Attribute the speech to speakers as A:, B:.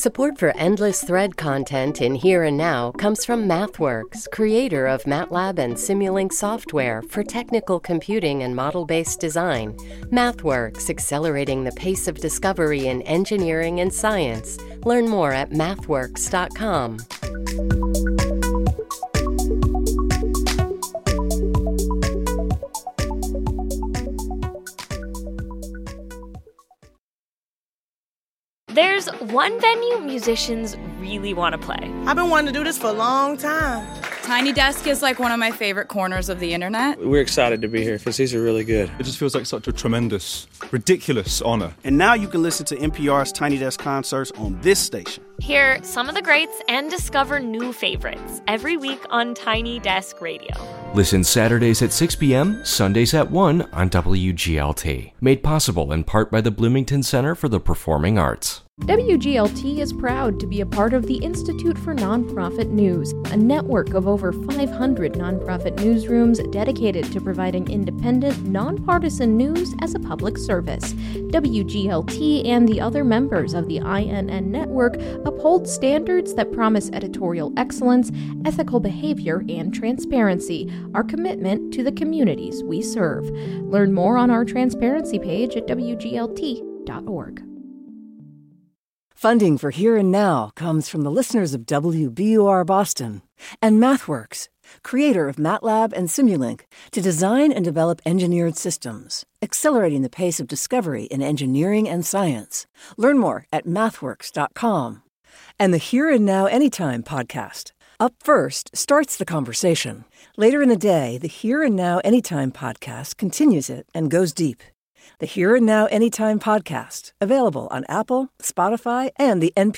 A: Support for Endless Thread content in Here and Now comes from MathWorks, creator of MATLAB and Simulink software for technical computing and model-based design. MathWorks, accelerating the pace of discovery in engineering and science. Learn more at mathworks.com.
B: There's one venue musicians really want to play.
C: I've been wanting to do this for a long time.
D: Tiny Desk is like one of my favorite corners of the internet.
E: We're excited to be here because these are really good.
F: It just feels like such a tremendous, ridiculous honor.
G: And now you can listen to NPR's Tiny Desk concerts on this station.
B: Hear some of the greats and discover new favorites every week on Tiny Desk Radio.
H: Listen Saturdays at 6 p.m., Sundays at 1 on WGLT. Made possible in part by the Bloomington Center for the Performing Arts.
I: WGLT is proud to be a part of the Institute for Nonprofit News, a network of over 500 nonprofit newsrooms dedicated to providing independent, nonpartisan news as a public service. WGLT and the other members of the INN network uphold standards that promise editorial excellence, ethical behavior, and transparency, our commitment to the communities we serve. Learn more on our transparency page at WGLT.org.
J: Funding for Here and Now comes from the listeners of WBUR Boston and MathWorks, creator of MATLAB and Simulink, to design and develop engineered systems, accelerating the pace of discovery in engineering and science. Learn more at mathworks.com. And the Here and Now Anytime podcast. Up First starts the conversation. Later in the day, the Here and Now Anytime podcast continues it and goes deep. The Here and Now Anytime podcast, available on Apple, Spotify, and the NPR